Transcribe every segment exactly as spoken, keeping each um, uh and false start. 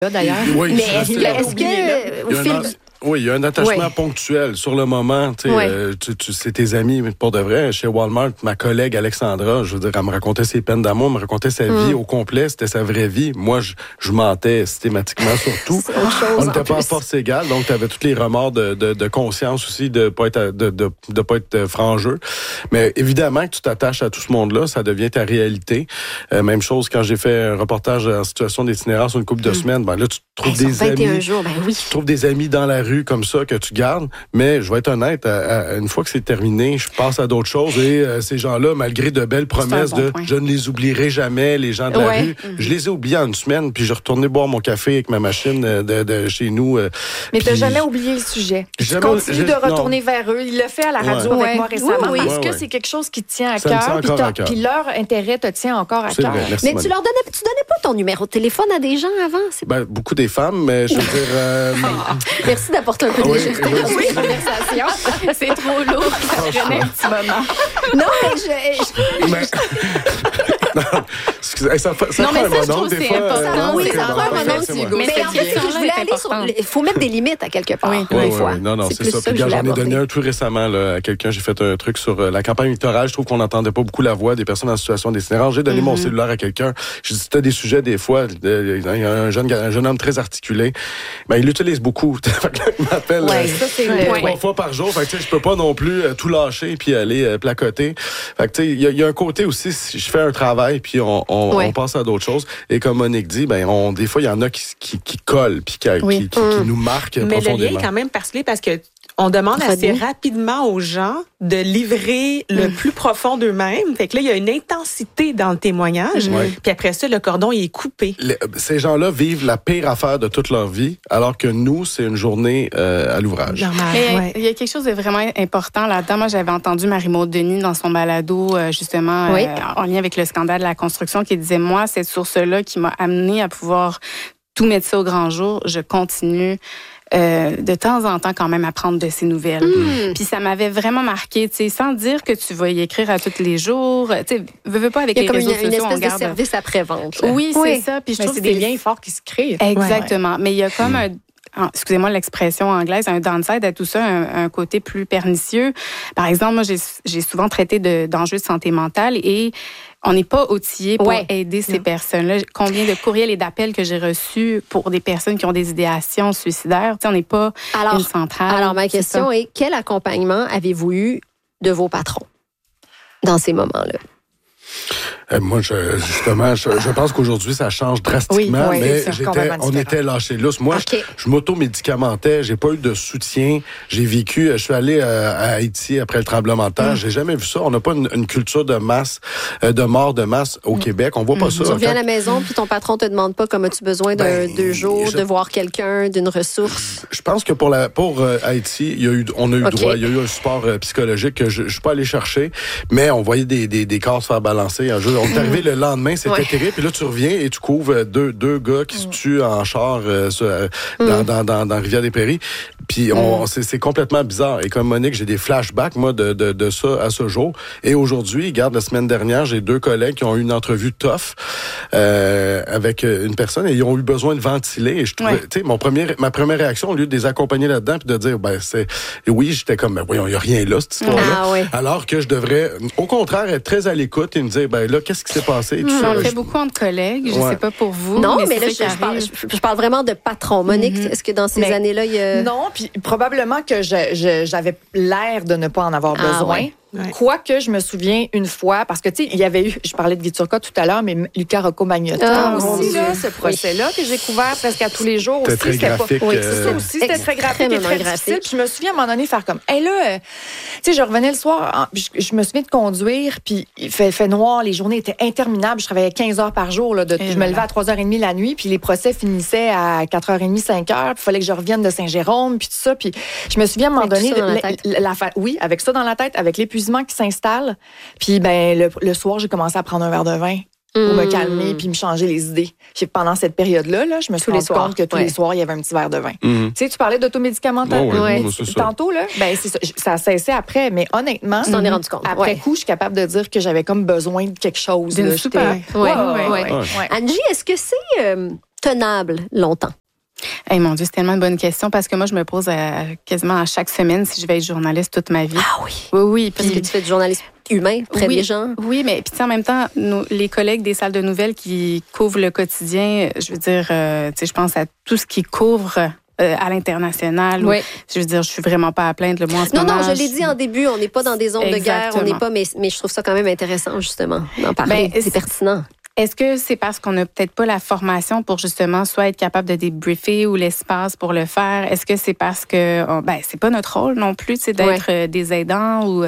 d'ailleurs. Oui, mais est-ce que, au fil... Oui, il y a un attachement oui. ponctuel sur le moment. Tu sais, oui. euh, tu, tu, c'est tes amis, mais pour de vrai. Chez Walmart, ma collègue Alexandra, je veux dire, elle me racontait ses peines d'amour, elle me racontait sa mm. vie au complet. C'était sa vraie vie. Moi, je, je mentais systématiquement sur tout. On n'était pas à force égale, donc tu avais tous les remords de, de, de conscience aussi de pas être de, de, de pas être franc-jeu. Mais évidemment que tu t'attaches à tout ce monde-là, ça devient ta réalité. Euh, même chose quand j'ai fait un reportage en situation d'itinérance sur une couple de mm. semaines. Ben là, tu trouves hey, des amis. Jours, ben oui. Tu trouves des amis dans la rue comme ça que tu gardes, mais je vais être honnête, à, à, une fois que c'est terminé, je passe à d'autres choses et euh, ces gens-là, malgré de belles promesses bon de point. Je ne les oublierai jamais, les gens de la ouais. rue, mm-hmm. je les ai oubliés en une semaine, puis je retournais boire mon café avec ma machine de, de chez nous. Euh, mais tu n'as jamais oublié le sujet. Tu continues de retourner non. vers eux. Il l'a fait à la radio ouais. avec moi récemment. Oui, oui. Est-ce ouais, que ouais. c'est quelque chose qui te tient à cœur? Puis leur intérêt te tient encore à cœur. Mais tu leur donnais, tu donnais pas ton numéro de téléphone à des gens avant? Ben, beaucoup des femmes, mais je veux dire... Euh, Merci d'apporter un peu de légèreté dans cette conversation. C'est trop lourd. Ça prenait un petit moment. Non, mais je... je... Mais... non, excusez, ça, ça non, prend mais un ça, je mononcle, trouve des c'est fois. important. Euh, oui, okay, ça bon, prend un parfait, mononcle. c'est moi. Mais en fait, ce que je voulais aller sur... Il faut mettre des limites à quelque part, oui, des oui, fois. Oui, non, non, c'est, c'est ça. ça Puis, j'en ai donné un tout récemment là, à quelqu'un. J'ai fait un truc sur euh, la campagne électorale. Je trouve qu'on n'entendait pas beaucoup la voix des personnes en situation d'itinérance. J'ai donné mm-hmm. mon cellulaire à quelqu'un. J'ai dit, si t'as des sujets, des fois, il y a un jeune, un jeune homme très articulé. Ben, il l'utilise beaucoup. Il m'appelle ouais, euh, ça, c'est trois ouais. fois par jour. Fait que, tu sais, je peux pas non plus euh, tout lâcher puis aller euh, placoter. Fait que, tu sais, il y, y a un côté aussi, si je fais un travail puis on, on, ouais. on passe à d'autres choses. Et comme Monique dit, ben, on, des fois, il y en a qui, qui, qui collent puis qui, oui. qui, qui, mmh. qui nous marquent Mais profondément. Mais le lien est quand même particulier parce que on demande assez rapidement aux gens de livrer le mmh. plus profond d'eux-mêmes. Fait que là, il y a une intensité dans le témoignage. Mmh. Puis après ça, le cordon, il est coupé. Les, ces gens-là vivent la pire affaire de toute leur vie, alors que nous, c'est une journée euh, à l'ouvrage. Normal. Mais ouais. il y a quelque chose de vraiment important là-dedans. Moi, j'avais entendu Marie-Maud Denis dans son balado, justement, oui. euh, en lien avec le scandale de la construction, qui disait, moi, cette source-là qui m'a amenée à pouvoir tout mettre ça au grand jour, je continue Euh, de temps en temps quand même à prendre de ses nouvelles. Mmh. Puis ça m'avait vraiment marqué, tu sais, sans dire que tu vas y écrire à tous les jours. Tu sais, veux, veux pas avec les réseaux sociaux. Il y a comme une, une espèce on garde... de service après-vente. Oui, oui, c'est ça. Puis je mais trouve c'est que des liens forts qui se créent. Exactement. Ouais. Mais il y a comme mmh. un excusez-moi l'expression anglaise, un downside à tout ça, un, un côté plus pernicieux. Par exemple, moi, j'ai, j'ai souvent traité de, d'enjeux de santé mentale et on n'est pas outillé pour ouais. aider ces non. personnes-là. Combien de courriels et d'appels que j'ai reçus pour des personnes qui ont des idéations suicidaires. Tu sais, on n'est pas alors, une centrale. Alors, ma question est, est, quel accompagnement avez-vous eu de vos patrons dans ces moments-là? Euh, moi, je, justement, je, je pense qu'aujourd'hui, ça change drastiquement, oui, oui, mais j'étais, on était lâchés lousse. Moi, okay. je, je m'auto-médicamentais, j'ai pas eu de soutien. J'ai vécu, je suis allé euh, à Haïti après le tremblement de terre. Mm. J'ai jamais vu ça. On n'a pas une, une culture de masse, euh, de mort de masse au mm. Québec. On voit pas mm. ça. Tu reviens quand... à la maison, puis ton patron te demande pas comme as-tu besoin de ben, deux jours, je... de voir quelqu'un, d'une ressource. Je pense que pour la pour euh, Haïti, il y a eu, on a eu okay. droit. Il y a eu un support euh, psychologique que je, je suis pas allé chercher, mais on voyait des des, des corps se faire balancer. Un jeu. On est arrivé le lendemain, c'était ouais. terrible. Puis là, tu reviens et tu couvres deux, deux gars qui mm. se tuent en char euh, sur, euh, mm. dans, dans, dans, dans Rivière-des-Prairies. Puis on, mm. c'est, c'est complètement bizarre. Et comme Monique, j'ai des flashbacks, moi, de, de, de ça à ce jour. Et aujourd'hui, regarde, la semaine dernière, j'ai deux collègues qui ont eu une entrevue tough euh, avec une personne et ils ont eu besoin de ventiler. Et je trouvais, ouais. tu sais, mon premier, ma première réaction, au lieu de les accompagner là-dedans puis de dire, ben, c'est, oui, j'étais comme, ben, voyons, il n'y a rien là, cette histoire-là. Ah, ouais. Alors que je devrais, au contraire, être très à l'écoute et me dire, ben, là, qu'est-ce qui s'est passé? Et tout mmh, ça, on le je... fait beaucoup entre collègues. Je ne ouais. sais pas pour vous. Non, mais, mais là, je, je, parle, je, je parle vraiment de patron. Monique, mm-hmm. est-ce que dans ces mais années-là, il y a... Non, puis probablement que je, je, j'avais l'air de ne pas en avoir ah, besoin. Ouais. Ouais. Quoique, je me souviens une fois, parce que, tu sais, il y avait eu, je parlais de Guy Turcotte tout à l'heure, mais Luca Rocco-Magnotta ah, aussi, là, ce procès-là, oui. que j'ai couvert presque à tous les jours c'était aussi. Très c'était graphique, pas, oui, c'est ça aussi, c'était très graphique et très graphique. difficile. Puis je me souviens à un moment donné faire comme, hé hey, là, euh, tu sais, je revenais le soir, je, je me souviens de conduire, puis il fait, fait noir, les journées étaient interminables, je travaillais quinze heures par jour, là, de, je me levais à trois heures trente la nuit, puis les procès finissaient à quatre heures trente, cinq heures, puis il fallait que je revienne de Saint-Jérôme, puis tout ça, puis je me souviens à un moment donné, la, la, la, oui, avec ça dans la tête, avec l'épuisement qui s'installe. Puis ben le, le soir, j'ai commencé à prendre un verre de vin pour mmh. me calmer puis me changer les idées. Pendant cette période-là, là, je me suis rendu compte que tous ouais. les soirs, il y avait un petit verre de vin. Mmh. Tu sais, tu parlais d'automédicamentation. Oh, oui, ouais. c'est Tantôt, là, ben, c'est ça, ça a cessé après, mais honnêtement, tu t'en es rendu compte. Après ouais. coup, je suis capable de dire que j'avais comme besoin de quelque chose. D'une là, super. Ouais, ouais, ouais, ouais, ouais. ouais. Angie, est-ce que c'est... Euh... tenable longtemps? Hey, mon Dieu, c'est tellement une bonne question parce que moi, je me pose à, quasiment à chaque semaine si je vais être journaliste toute ma vie. Ah oui? Oui, oui. Parce puis, que tu fais du journalisme humain près oui, des gens. Oui, mais puis en même temps, nos, les collègues des salles de nouvelles qui couvrent le quotidien, je veux dire, euh, tu sais, je pense à tout ce qui couvre euh, à l'international. Oui. Ou, je veux dire, je suis vraiment pas à plaindre. Moi, en ce non, moment, non, je l'ai dit en début, on n'est pas dans des zones Exactement. de guerre, on n'est pas, mais, mais je trouve ça quand même intéressant, justement, d'en parler. Ben, c'est pertinent. Est-ce que c'est parce qu'on n'a peut-être pas la formation pour justement soit être capable de débriefer ou l'espace pour le faire? Est-ce que c'est parce que oh, ben c'est pas notre rôle non plus, c'est d'être ouais. des aidants ou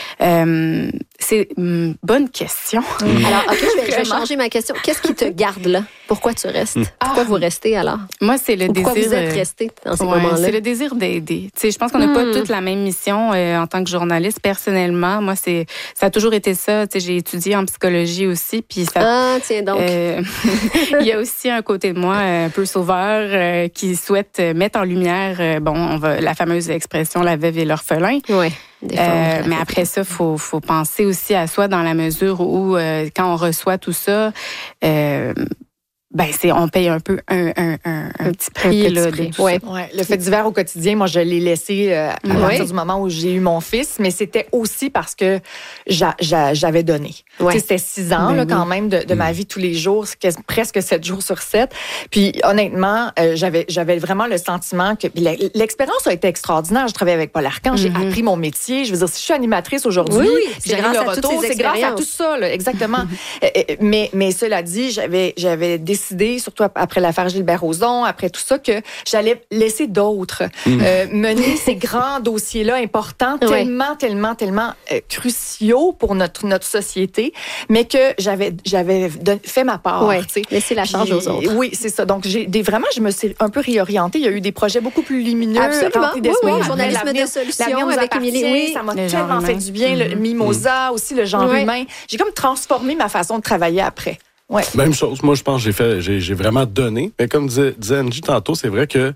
euh, c'est une bonne question. Mmh. Alors, ok, je vais, je vais changer ma question. Qu'est-ce qui te garde là? Pourquoi tu restes? Pourquoi ah. vous restez alors? Moi, c'est le ou désir. Pourquoi vous êtes restés dans ces ouais, moments-là? C'est le désir d'aider. Tu sais, je pense qu'on n'a mmh. pas toute la même mission euh, en tant que journaliste. Personnellement, moi, c'est ça a toujours été ça. Tu sais, j'ai étudié en psychologie aussi, puis ça. Ah, tiens donc. Euh, il y a aussi un côté de moi un peu sauveur euh, qui souhaite mettre en lumière, euh, bon, on va la fameuse expression la veuve et l'orphelin. Oui. Euh, mais après ça, faut faut penser aussi à soi dans la mesure où euh, quand on reçoit tout ça, euh, ben c'est on paye un peu un un un, un petit prix, un petit là, prix. De ouais. ouais. Le fait divers au quotidien, moi je l'ai laissé euh, à ouais. partir du moment où j'ai eu mon fils, mais c'était aussi parce que j'a, j'a, j'avais donné. Ouais. C'était six ans ben là, oui. quand même de, de mmh. ma vie tous les jours, presque sept jours sur sept. Puis honnêtement, euh, j'avais j'avais vraiment le sentiment que l'expérience a été extraordinaire. Je travaillais avec Paul Arcand, mmh. j'ai appris mon métier. Je veux dire, si je suis animatrice aujourd'hui, oui, oui. c'est grâce le à retour, toutes ces c'est grâce à tout ça, là, exactement. mais mais cela dit, j'avais j'avais décidé surtout après l'affaire Gilbert Rozon, après tout ça, que j'allais laisser d'autres mmh. euh, mener ces grands dossiers-là importants, ouais. tellement, tellement, tellement euh, cruciaux pour notre notre société, mais que j'avais j'avais fait ma part. Ouais. Laisser la charge aux autres. Oui, c'est ça. Donc j'ai des, vraiment, je me suis un peu réorientée. Il y a eu des projets beaucoup plus lumineux. Absolument. Oui, oui, journalisme de solutions avec Émilie. Oui, ça m'a tellement fait du bien. Mm-hmm. Le Mimosa, aussi le genre ouais. humain. J'ai comme transformé ma façon de travailler après. Ouais. Même chose. Moi, je pense que j'ai fait, j'ai, j'ai vraiment donné. Mais comme disait, disait Angie tantôt, c'est vrai que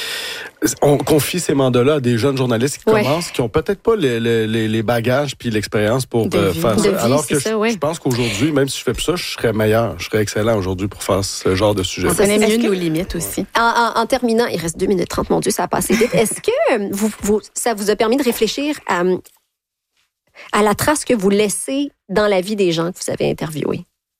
on confie ces mandats-là à des jeunes journalistes qui ouais. commencent, qui ont peut-être pas les, les, les bagages puis l'expérience pour euh, faire ça. Vie, Alors que ça, je, ouais. je pense qu'aujourd'hui, même si je fais plus ça, je serais meilleur, je serais excellent aujourd'hui pour faire ce genre de sujet. On connaît mieux nos limites aussi. Ouais. En, en, en terminant, il reste deux minutes trente, mon Dieu, ça a passé vite. Est-ce que vous, vous, ça vous a permis de réfléchir à, à la trace que vous laissez dans la vie des gens que vous avez interviewés?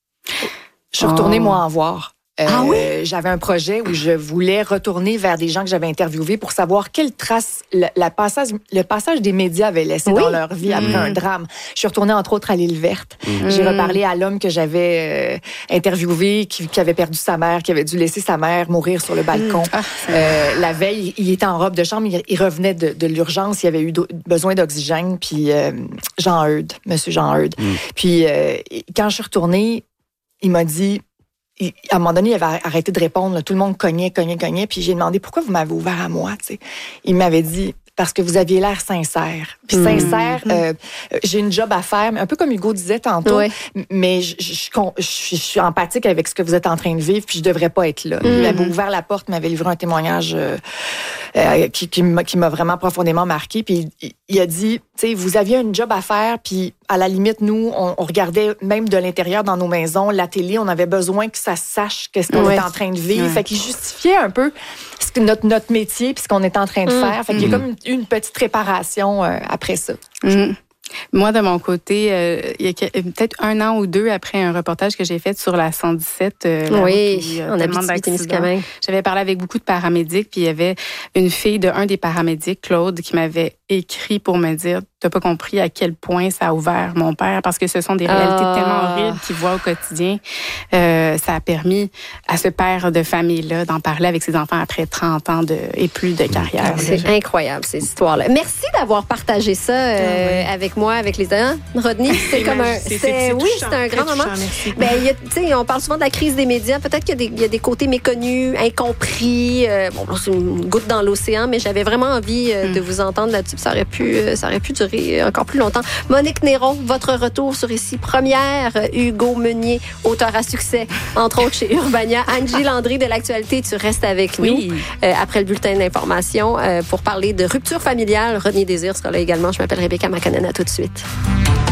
Je suis retournée, oh. moi, en voir. Euh, ah oui? J'avais un projet où je voulais retourner vers des gens que j'avais interviewés pour savoir quelle trace la, la passage, le passage des médias avait laissé oui? dans leur vie après mmh. un drame. Je suis retournée, entre autres, à l'île verte. Mmh. J'ai reparlé à l'homme que j'avais euh, interviewé, qui, qui avait perdu sa mère, qui avait dû laisser sa mère mourir sur le balcon. Mmh. Ah, euh, la veille, il était en robe de chambre, il, il revenait de, de l'urgence, il avait eu besoin d'oxygène, puis euh, Jean Eudes, Monsieur Jean Eudes. Mmh. Puis euh, quand je suis retournée, il m'a dit... Il, à un moment donné, il avait arrêté de répondre. Là. Tout le monde cognait, cognait, cognait. Puis j'ai demandé pourquoi vous m'avez ouvert à moi. T'sais. Il m'avait dit parce que vous aviez l'air sincère. Puis mmh. sincère, euh, j'ai une job à faire, un peu comme Hugo disait tantôt. Ouais. Mais je, je, je, je, je suis empathique avec ce que vous êtes en train de vivre. Puis je devrais pas être là. Mmh. Il avait ouvert la porte, m'avait livré un témoignage euh, euh, qui, qui, m'a, qui m'a vraiment profondément marqué. Puis il, il a dit, tu sais, vous aviez une job à faire. Puis à la limite, nous, on, on regardait même de l'intérieur dans nos maisons, la télé, on avait besoin que ça sache qu'est-ce qu'on ouais. est en train de vivre. Ouais. Fait qu'il justifiait un peu ce que notre, notre métier puis ce qu'on est en train de mmh. faire. Fait qu'il y a comme une, une petite réparation euh, après ça. Mmh. Moi, de mon côté, euh, il y a peut-être un an ou deux après un reportage que j'ai fait sur la cent dix-sept. Euh, oui, en Abitibi-Témiscamingue. J'avais parlé avec beaucoup de paramédics, puis il y avait une fille de un des paramédics, Claude, qui m'avait écrit pour me dire « T'as pas compris à quel point ça a ouvert mon père, parce que ce sont des réalités ah. tellement horribles qu'il voit au quotidien. Euh, ça a permis à ce père de famille-là d'en parler avec ses enfants après trente ans de, et plus de carrière. » C'est déjà incroyable, ces histoires-là. Merci d'avoir partagé ça euh, ah ouais. avec moi, avec les gens. Rodney, c'est comme un... C'est, c'est, c'est oui, c'est un grand moment. Ben, y a, t'sais, on parle souvent de la crise des médias. Peut-être qu'il y a des, il y a des côtés méconnus, incompris. Euh, bon, c'est une goutte dans l'océan, mais j'avais vraiment envie euh, mm. de vous entendre là-dessus. Ça aurait pu, ça aurait pu durer encore plus longtemps. Monique Néron, votre retour sur Ici Première. Hugo Meunier, auteur à succès, entre autres chez Urbania. Angie Landry de l'actualité, tu restes avec oui. nous euh, après le bulletin d'information euh, pour parler de rupture familiale. Rodney Désir sera là également. Je m'appelle Rebecca Macanen. À tout de suite.